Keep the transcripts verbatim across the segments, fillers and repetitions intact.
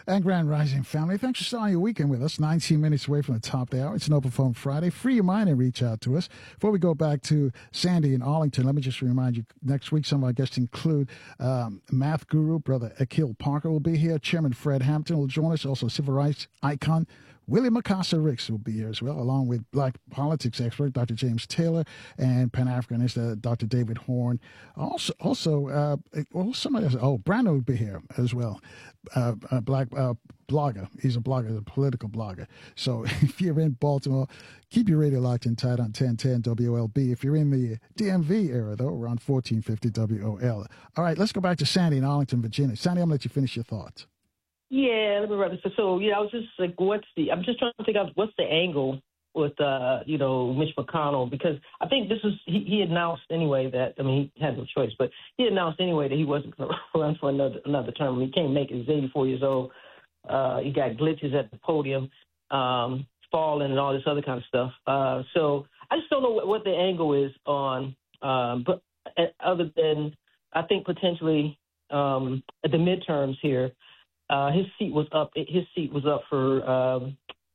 And Grand Rising family, thanks for starting your weekend with us. nineteen minutes away from the top of the hour. It's an open phone Friday. Free your mind and reach out to us. Before we go back to Sandy in Arlington, let me just remind you, next week some of our guests include um, math guru, Brother Akil Parker will be here. Chairman Fred Hampton will join us. Also, civil rights icon William Acosta Ricks will be here as well, along with black politics expert Doctor James Taylor and Pan-Africanist uh, Doctor David Horn. Also, also uh, well, somebody else, oh, Brandon will be here as well, uh, a black uh, blogger. He's a blogger, a political blogger. So if you're in Baltimore, keep your radio locked and tight on ten ten W O L B. If you're in the D M V area, though, we're on fourteen fifty W O L. All right, let's go back to Sandy in Arlington, Virginia. Sandy, I'm going to let you finish your thoughts. Yeah, let me wrap this. So, yeah, I was just like, what's the, I'm just trying to figure out what's the angle with, uh, you know, Mitch McConnell, because I think this is, he, he announced anyway that, I mean, he had no choice, but he announced anyway that he wasn't going to run for another, another term. I mean, he can't make it. He's eighty-four years old. Uh, he got glitches at the podium, um, falling and all this other kind of stuff. Uh, so I just don't know what, what the angle is on, um, but uh, other than I think potentially um, at the midterms here, Uh, his seat was up. His seat was up for um,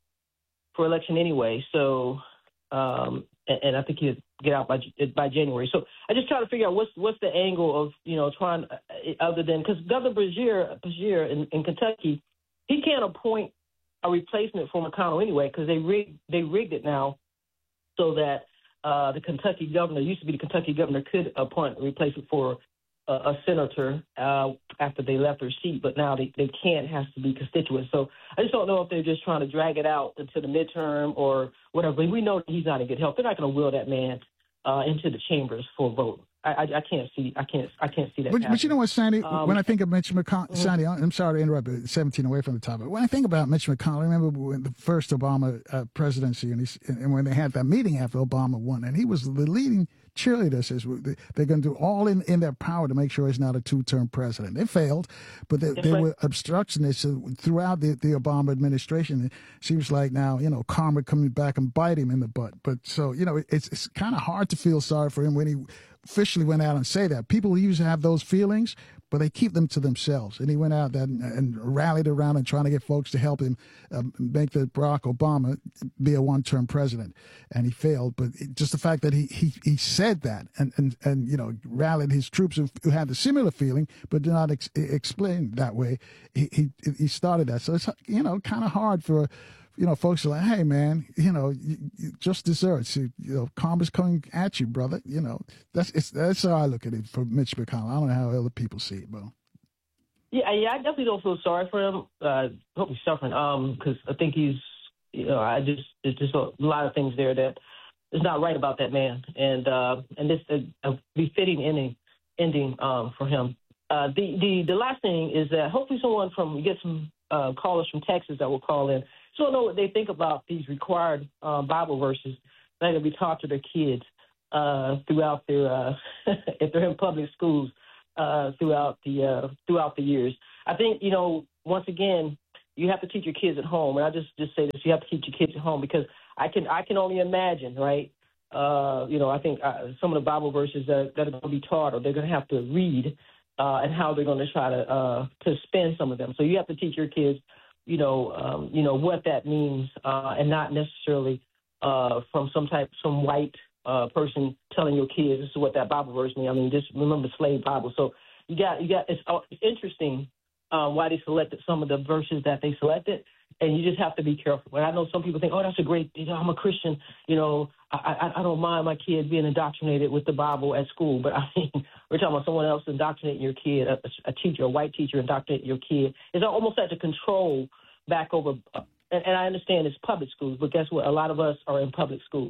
for election anyway. So, um, and, and I think he'd get out by by January. So I just try to figure out what's what's the angle of you know trying uh, other than because Governor Beshear Beshear in, in Kentucky, he can't appoint a replacement for McConnell anyway because they rigged they rigged it now so that uh, the Kentucky governor used to be the Kentucky governor could appoint a replacement for a senator uh, after they left their seat, but now they, they can't, has to be constituent. So I just don't know if they're just trying to drag it out into the midterm or whatever. But we know that he's not in good health. They're not going to will that man uh, into the chambers for a vote. I, I, I can't see. I can't. I can't see that. But, but you know what, Sandy? Um, when I think of Mitch McConnell, mm-hmm. Sandy, I'm sorry to interrupt. But seventeen away from the topic. When I think about Mitch McConnell, I remember when the first Obama uh, presidency, and, he, and when they had that meeting after Obama won, and he was the leading cheerleader. Says they're going to do all in, in their power to make sure he's not a two-term president. They failed, but they, they were obstructionists throughout the, the Obama administration. It seems like now, you know, karma coming back and bite him in the butt. But so, you know, it's it's kind of hard to feel sorry for him when he officially went out and say that. People used to have those feelings, but they keep them to themselves. And he went out and, and rallied around and trying to get folks to help him uh, make the Barack Obama be a one-term president. And he failed. But it, just the fact that he he, he said that and, and, and, you know, rallied his troops who, who had the similar feeling but did not ex- explain that way, he, he, he started that. So it's, you know, kind of hard for, you know, folks are like, hey, man, you know, you, you just desserts. You, you know, karma's coming at you, brother. You know, that's it's, that's how I look at it for Mitch McConnell. I don't know how other people see it, bro. Yeah, yeah, I definitely don't feel sorry for him. Uh, hope he's suffering, um, because I think he's, you know, I just there's just a lot of things there that is not right about that man, and uh, and this a, a befitting ending ending um, for him. Uh, the the the last thing is that hopefully someone from we get some uh, callers from Texas that will call in. So I know what they think about these required uh, Bible verses that are going to be taught to their kids uh, throughout their uh, if they're in public schools uh, throughout the uh, throughout the years. I think you know once again you have to teach your kids at home, and I just just say this: you have to teach your kids at home because I can I can only imagine, right? Uh, you know, I think uh, some of the Bible verses that, that are going to be taught or they're going to have to read uh, and how they're going to try to uh, to spin some of them. So you have to teach your kids. You know, um, you know what that means, uh, and not necessarily uh, from some type, some white uh, person telling your kids this is what that Bible verse means. I mean, just remember the slave Bible. So you got, you got. It's, uh, it's interesting uh, why they selected some of the verses that they selected, and you just have to be careful. And I know some people think, oh, that's a great. You know, I'm a Christian. You know, I, I, I don't mind my kid being indoctrinated with the Bible at school, but I mean, we're talking about someone else indoctrinating your kid, a, a teacher, a white teacher indoctrinating your kid. It's almost like the control back over, uh, and, and I understand it's public schools, but guess what? A lot of us are in public schools.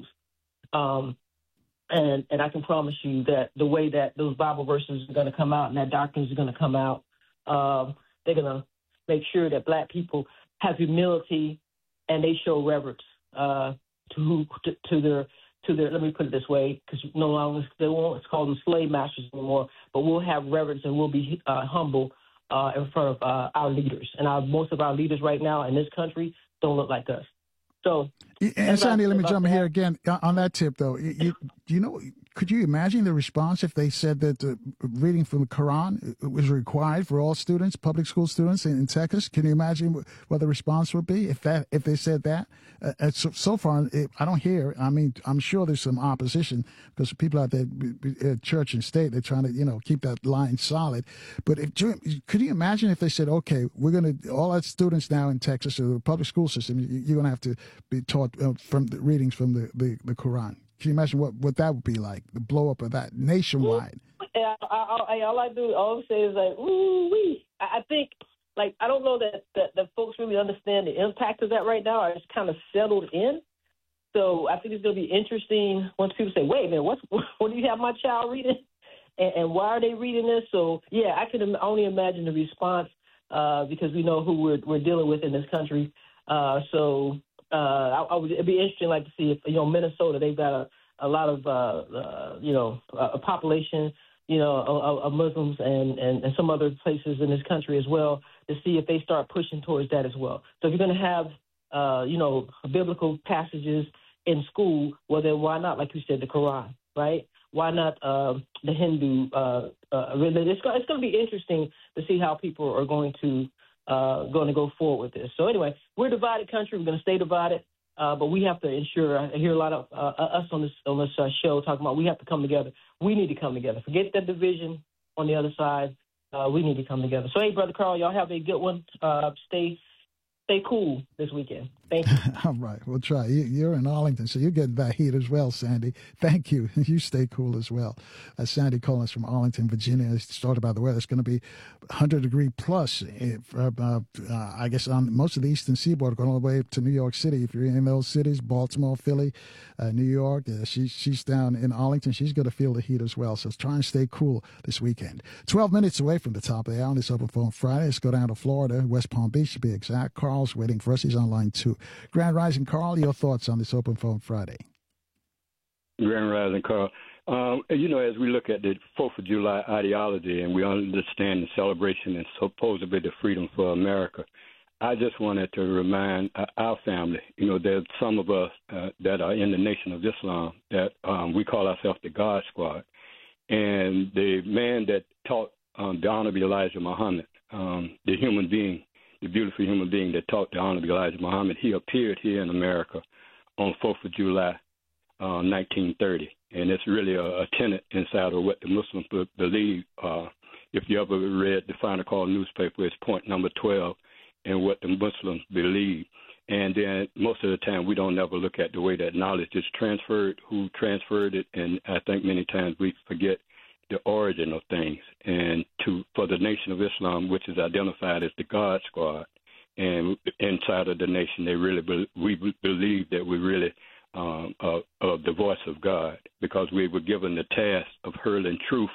Um, and, and I can promise you that the way that those Bible verses are going to come out and that doctrine is going to come out, um, they're going to make sure that black people have humility and they show reverence uh, to, who, to, to their to their, let me put it this way, because no longer, they won't call them slave masters anymore, but we'll have reverence and we'll be uh, humble uh, in front of uh, our leaders. And our, most of our leaders right now in this country don't look like us. So And Sandy, let me jump in here again on that tip, though. You, you, you know, could you imagine the response if they said that uh, reading from the Quran was required for all students, public school students in, in Texas? Can you imagine what the response would be if that if they said that? Uh, so, so far, it, I don't hear. I mean, I'm sure there's some opposition because people out there, uh, church and state, they're trying to, you know, keep that line solid. But if could you imagine if they said, okay, we're going to all our students now in Texas or the public school system, you're going to have to be taught uh, from the readings from the, the, the Quran. Can you imagine what, what that would be like, the blow up of that nationwide? Yeah, I, I, all I do, all I say is like, ooh wee. I think, like, I don't know that, that, that folks really understand the impact of that right now. Or it's kind of settled in. So I think it's going to be interesting once people say, wait a minute, what's, what do you have my child reading? And, and why are they reading this? So, yeah, I can only imagine the response uh, because we know who we're, we're dealing with in this country. Uh, so... Uh, I, I would, it'd be interesting, like to see if you know Minnesota. They've got a, a lot of uh, uh, you know a, a population, you know, of, of Muslims and, and, and some other places in this country as well. To see if they start pushing towards that as well. So if you're going to have uh, you know biblical passages in school, well then why not, like you said, the Quran, right? Why not uh, the Hindu uh, uh, religion? It's, it's going to be interesting to see how people are going to. Uh, going to go forward with this. So anyway, we're a divided country. We're going to stay divided, uh, but we have to ensure. I hear a lot of uh, us on this on this uh, show talking about we have to come together. We need to come together. Forget that division on the other side. Uh, we need to come together. So hey, Brother Carl, y'all have a good one. Uh, stay stay cool this weekend. Thank you. All right, we'll try. You're in Arlington, so you're getting that heat as well, Sandy. Thank you. You stay cool as well. Uh, Sandy calling us from Arlington, Virginia. It's started by the weather. It's going to be one hundred degree plus, uh, uh, I guess, on most of the eastern seaboard, going all the way to New York City. If you're in those cities, Baltimore, Philly, uh, New York, uh, she, she's down in Arlington. She's going to feel the heat as well. So try and stay cool this weekend. twelve minutes away from the top of the hour on this Open Phone Friday. Let's go down to Florida, West Palm Beach to be exact. Carl's waiting for us. He's on line two. Grand Rising, Carl, your thoughts on this Open Phone Friday? Grand Rising, Carl. Um, you know, as we look at the fourth of July ideology and we understand the celebration and supposedly the freedom for America, I just wanted to remind uh, our family, you know, there's some of us uh, that are in the Nation of Islam that um, we call ourselves the God Squad. And the man that taught um, the Honorable Elijah Muhammad, um, the human being, the beautiful human being that taught the Honorable Elijah Muhammad, he appeared here in America on fourth of July, uh, nineteen thirty. And it's really a, a tenet inside of what the Muslims believe. Uh, if you ever read the Final Call newspaper, it's point number twelve and what the Muslims believe. And then most of the time we don't ever look at the way that knowledge is transferred, who transferred it, and I think many times we forget the origin of things. And to for the Nation of Islam, which is identified as the God Squad, and inside of the nation, they really be, we believe that we really um, are, are the voice of God, because we were given the task of hurling truth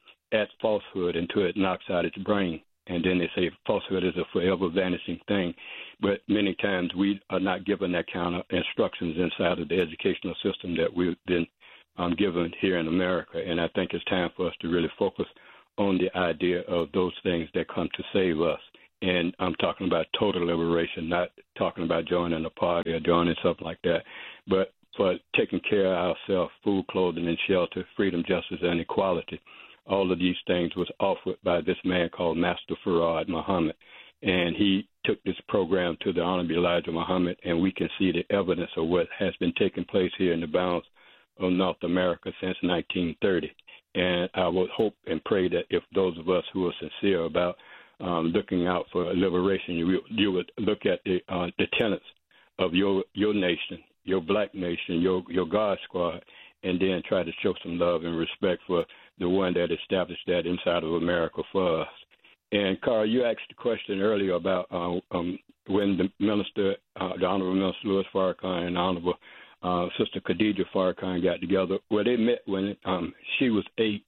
at falsehood until it knocks out its brain. And then they say falsehood is a forever vanishing thing. But many times we are not given that kind of instructions inside of the educational system that we've been um, given here in America. And I think it's time for us to really focus on the idea of those things that come to save us. And I'm talking about total liberation, not talking about joining a party or joining something like that, but for taking care of ourselves, food, clothing, and shelter, freedom, justice, and equality. All of these things was offered by this man called Master Fard Muhammad. And he took this program to the Honorable Elijah Muhammad, and we can see the evidence of what has been taking place here in the bounds of North America since nineteen thirty. And I would hope and pray that if those of us who are sincere about um, looking out for liberation, you, you would look at the, uh, the tenets of your your nation, your black nation, your, your God Squad, and then try to show some love and respect for the one that established that inside of America for us. And, Carl, you asked the question earlier about uh, um, when the minister, uh, the Honorable Minister Louis Farrakhan and the Honorable uh, Sister Khadijah Farrakhan got together. Well, they met when um, she was eight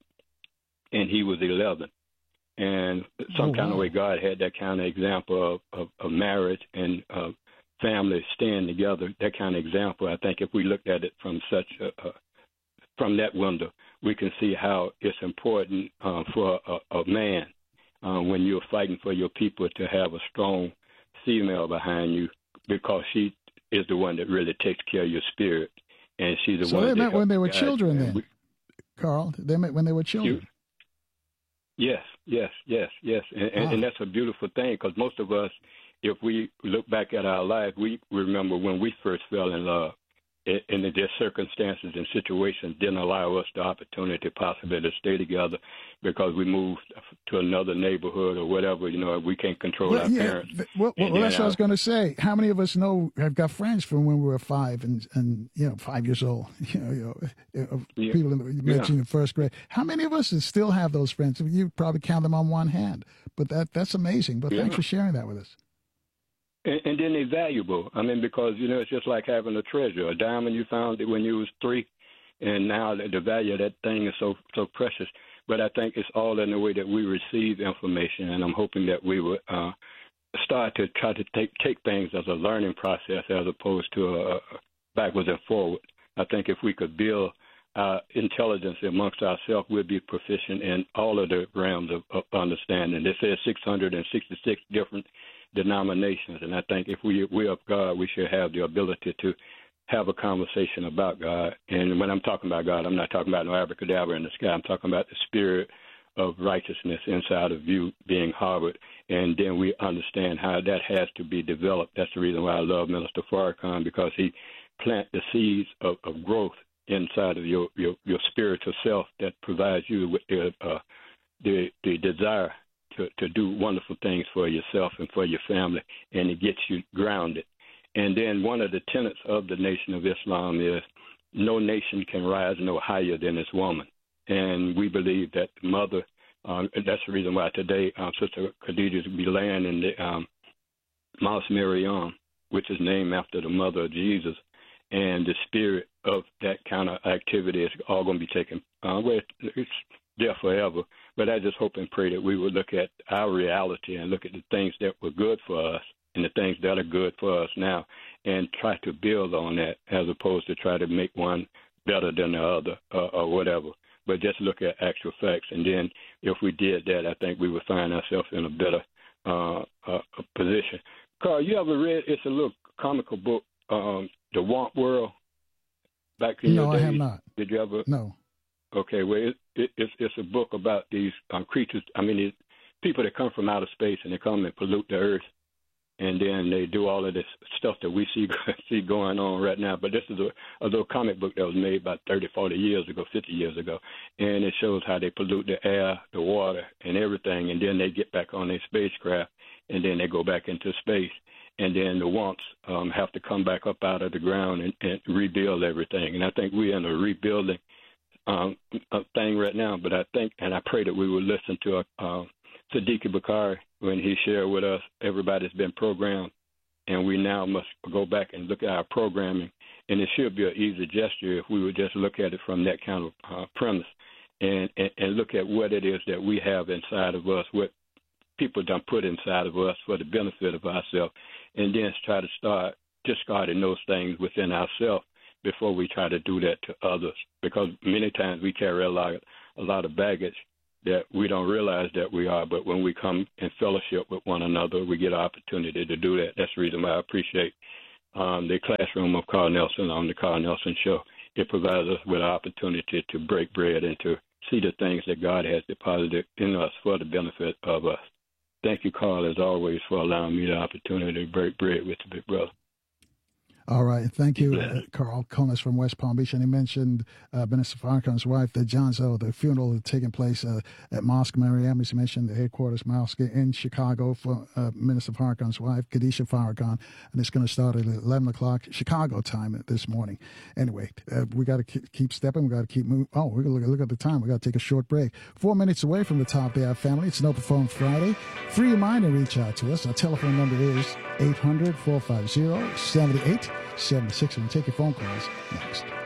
and he was eleven. And some oh, kind wow. of way God had that kind of example of, of, of marriage and uh, family staying together, that kind of example. I think if we looked at it from such a, a from that window, we can see how it's important uh, for a, a man uh, when you're fighting for your people to have a strong female behind you, because she is the one that really takes care of your spirit, and she's the so one. So they met when they were guide. children, and then, we, Carl. They met when they were children. You, yes, yes, yes, yes, and, and, wow. and that's a beautiful thing, because most of us, if we look back at our life, we remember when we first fell in love. And the circumstances and situations didn't allow us the opportunity possibly to stay together because we moved to another neighborhood or whatever. You know, we can't control well, our yeah, parents. Th- well, well that's what I was going to say. How many of us know have got friends from when we were five and, and you know, five years old? You know, you know yeah. people you mentioned yeah. in first grade. How many of us still have those friends? You probably count them on one hand. But that that's amazing. But yeah. thanks for sharing that with us. And, and then they're valuable. I mean, because, you know, it's just like having a treasure. A diamond you found it when you was three, and now the, the value of that thing is so so precious. But I think it's all in the way that we receive information, and I'm hoping that we would uh, start to try to take, take things as a learning process as opposed to a, a backwards and forward. I think if we could build uh, intelligence amongst ourselves, we'd be proficient in all of the realms of, of understanding. They said six hundred sixty-six different denominations, and I think if we we of God, we should have the ability to have a conversation about God. And when I'm talking about God, I'm not talking about no abracadabra in the sky. I'm talking about the spirit of righteousness inside of you being harbored, and then we understand how that has to be developed. That's the reason why I love Minister Farrakhan, because he plant the seeds of, of growth inside of your, your your spiritual self that provides you with the uh, the, the desire To, to do wonderful things for yourself and for your family, and it gets you grounded. And then one of the tenets of the Nation of Islam is no nation can rise no higher than its woman. And we believe that the mother, um, that's the reason why today um, Sister Khadija will be laying in the um, Mosque Maryam, which is named after the mother of Jesus. And the spirit of that kind of activity is all going to be taken. Uh, well, it's there forever. But I just hope and pray that we would look at our reality and look at the things that were good for us and the things that are good for us now and try to build on that as opposed to try to make one better than the other uh, or whatever. But just look at actual facts. And then if we did that, I think we would find ourselves in a better uh, uh, position. Carl, you ever read, it's a little comical book, um, The Womp World? Back in no, your days? I have not. Did you ever? No. Okay, well, it, it, it's, it's a book about these um, creatures. I mean, it's people that come from outer space and they come and pollute the earth, and then they do all of this stuff that we see see going on right now. But this is a, a little comic book that was made about thirty, forty years ago, fifty years ago, and it shows how they pollute the air, the water, and everything, and then they get back on their spacecraft, and then they go back into space. And then the wants um, have to come back up out of the ground and, and rebuild everything. And I think we're in a rebuilding Um, a thing right now, but I think, and I pray that we will listen to uh, Sadiq Bakari when he shared with us, everybody's been programmed, and we now must go back and look at our programming, and it should be an easy gesture if we would just look at it from that kind of uh, premise and, and, and look at what it is that we have inside of us, what people done put inside of us for the benefit of ourselves, and then try to start discarding those things within ourselves before we try to do that to others, because many times we carry a lot, a lot of baggage that we don't realize that we are, but when we come in fellowship with one another, we get an opportunity to do that. That's the reason why I appreciate um, the classroom of Carl Nelson on the Carl Nelson Show. It provides us with an opportunity to break bread and to see the things that God has deposited in us for the benefit of us. Thank you, Carl, as always, for allowing me the opportunity to break bread with the big brother. All right. Thank you, uh, Carl Conas from West Palm Beach. And he mentioned uh, Minister Farrakhan's wife, the Johnzo, the funeral had taken place uh, at Mosque Maryam, as he mentioned, the headquarters mosque in Chicago for uh, Minister Farrakhan's wife, Khadija Farrakhan. And it's going to start at eleven o'clock Chicago time this morning. Anyway, uh, we got to keep stepping. We got to keep moving. Oh, we're going to look at the time. We got to take a short break. Four minutes away from the top of the hour family. It's an open phone Friday. Free your mind and reach out to us. Our telephone number is eight hundred, four five zero, seven eight seven six. And we'll take your phone calls next.